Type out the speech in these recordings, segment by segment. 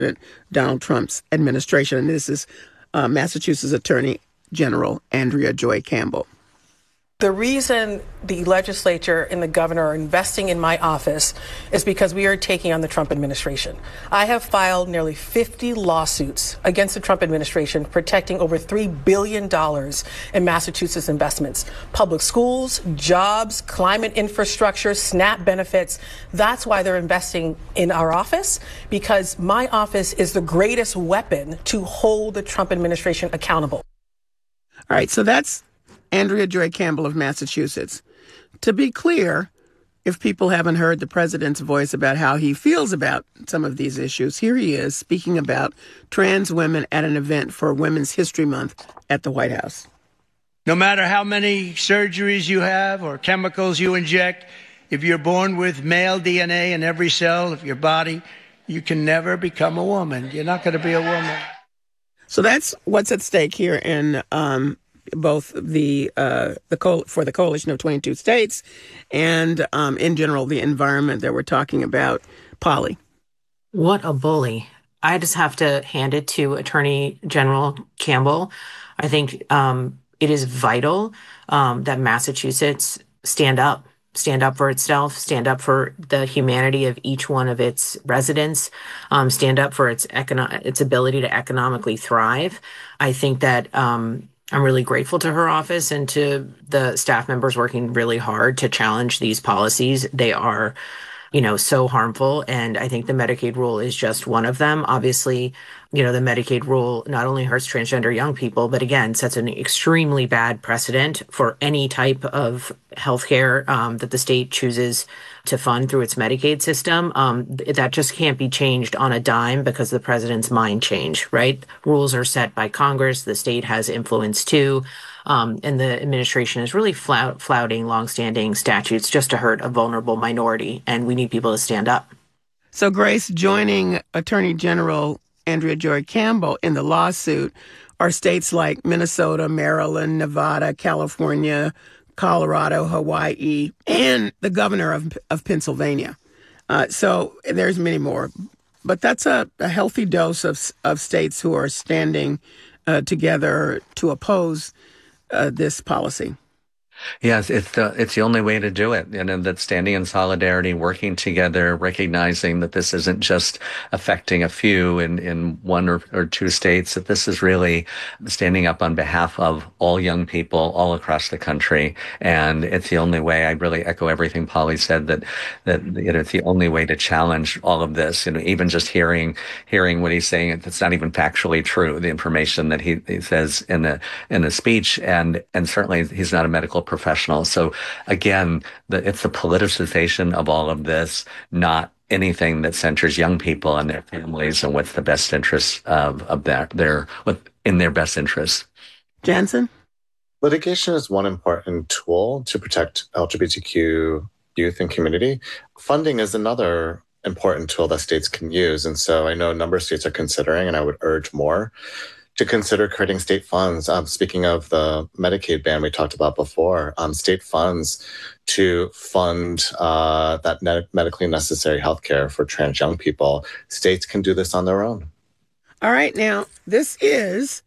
Donald Trump's administration. And this is Massachusetts Attorney General Andrea Joy Campbell. The reason the legislature and the governor are investing in my office is because we are taking on the Trump administration. I have filed nearly 50 lawsuits against the Trump administration protecting over $3 billion in Massachusetts investments, public schools, jobs, climate infrastructure, SNAP benefits. That's why they're investing in our office, because my office is the greatest weapon to hold the Trump administration accountable. All right, so that's Andrea Joy Campbell of Massachusetts. To be clear, if people haven't heard the president's voice about how he feels about some of these issues, here he is speaking about trans women at an event for Women's History Month at the White House. No matter how many surgeries you have or chemicals you inject, if you're born with male DNA in every cell of your body, you can never become a woman. You're not going to be a woman. So that's what's at stake here in both for the coalition of 22 states and in general the environment that we're talking about. Polly. What a bully. I just have to hand it to Attorney General Campbell. I think it is vital that Massachusetts stand up for itself, stand up for the humanity of each one of its residents, stand up for its ability to economically thrive. I think that I'm really grateful to her office and to the staff members working really hard to challenge these policies. They are, so harmful. And I think the Medicaid rule is just one of them. Obviously, the Medicaid rule not only hurts transgender young people, but again, sets an extremely bad precedent for any type of healthcare that the state chooses to fund through its Medicaid system. That just can't be changed on a dime because of the president's mind change, right? Rules are set by Congress. The state has influence too. And the administration is really flouting longstanding statutes just to hurt a vulnerable minority. And we need people to stand up. So, Grace, joining Attorney General Andrea Joy Campbell in the lawsuit are states like Minnesota, Maryland, Nevada, California, Colorado, Hawaii, and the governor of Pennsylvania. So there's many more. But that's a healthy dose of states who are standing together to oppose this policy. Yes, it's the only way to do it. And that standing in solidarity, working together, recognizing that this isn't just affecting a few in one or two states, that this is really standing up on behalf of all young people all across the country. And it's the only way. I really echo everything Polly said, that it's the only way to challenge all of this. Even just hearing what he's saying, it's not even factually true, the information that he says in the speech. And certainly he's not a medical professional. So again, it's the politicization of all of this, not anything that centers young people and their families and what's the best interests of in their best interests. Jansen? Litigation is one important tool to protect LGBTQ youth and community. Funding is another important tool that states can use. And so I know a number of states are considering, and I would urge more to consider creating state funds. Speaking of the Medicaid ban we talked about before, state funds to fund that medically necessary healthcare for trans young people. States can do this on their own. All right, now, this is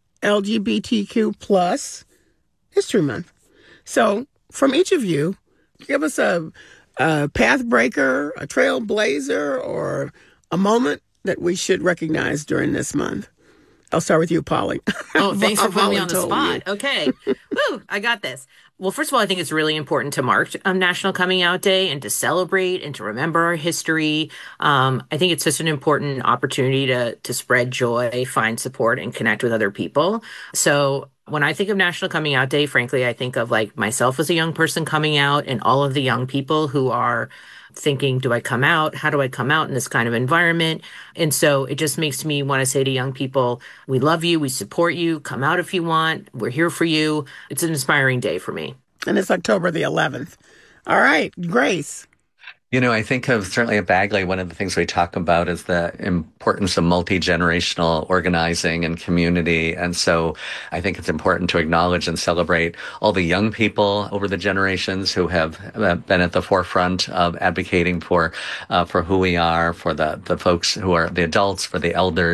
LGBTQ plus History Month. So from each of you, give us a path breaker, a trailblazer, or a moment that we should recognize during this month. I'll start with you, Polly. Oh, thanks for putting me on the spot. Okay. Woo, I got this. Well, first of all, I think it's really important to mark National Coming Out Day and to celebrate and to remember our history. I think it's such an important opportunity to spread joy, find support, and connect with other people. So when I think of National Coming Out Day, frankly, I think of like myself as a young person coming out and all of the young people who are thinking, do I come out? How do I come out in this kind of environment? And so it just makes me want to say to young people, we love you. We support you. Come out if you want. We're here for you. It's an inspiring day for me. And it's October the 11th. All right, Grace. I think of certainly at Bagley, one of the things we talk about is the importance of multi-generational organizing and community. And so I think it's important to acknowledge and celebrate all the young people over the generations who have been at the forefront of advocating for who we are, for the folks who are the adults, for the elders.